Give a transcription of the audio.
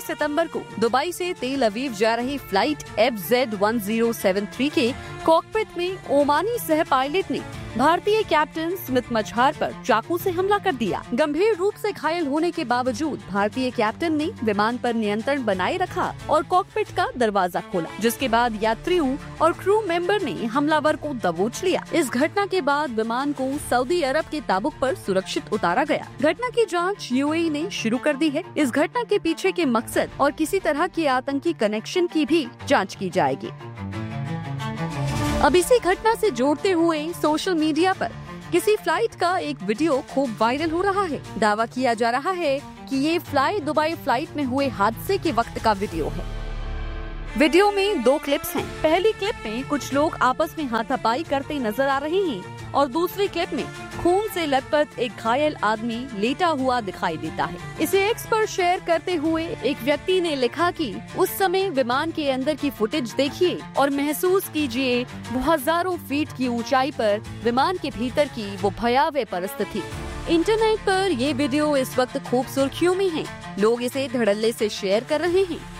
सितंबर को दुबई से तेल अवीव जा रही फ्लाइट FZ1073 के कॉकपिट में ओमानी सह पायलट ने भारतीय कैप्टन स्मिथ मजहार पर चाकू से हमला कर दिया। गंभीर रूप से घायल होने के बावजूद भारतीय कैप्टन ने विमान पर नियंत्रण बनाए रखा और कॉकपिट का दरवाजा खोला, जिसके बाद यात्रियों और क्रू मेंबर ने हमलावर को दबोच लिया। इस घटना के बाद विमान को सऊदी अरब के ताबुक पर सुरक्षित उतारा गया। घटना की जांच UAE ने शुरू कर दी है। इस घटना के पीछे के मकसद और किसी तरह के आतंकी कनेक्शन की भी जाँच की जाएगी। अब इसी घटना से जोड़ते हुए सोशल मीडिया पर किसी फ्लाइट का एक वीडियो खूब वायरल हो रहा है। दावा किया जा रहा है कि ये फ्लाई दुबई फ्लाइट में हुए हादसे के वक्त का वीडियो है। वीडियो में 2 क्लिप्स हैं। पहली क्लिप में कुछ लोग आपस में हाथापाई करते नजर आ रहे हैं और दूसरी क्लिप में खून से लथपथ एक घायल आदमी लेटा हुआ दिखाई देता है। इसे X पर शेयर करते हुए एक व्यक्ति ने लिखा कि उस समय विमान के अंदर की फुटेज देखिए और महसूस कीजिए वो हजारों फीट की ऊंचाई पर विमान के भीतर की वो भयावह परिस्थिति। इंटरनेट पर ये वीडियो इस वक्त खूब सुर्खियों में है। लोग इसे धड़ल्ले से शेयर कर रहे हैं।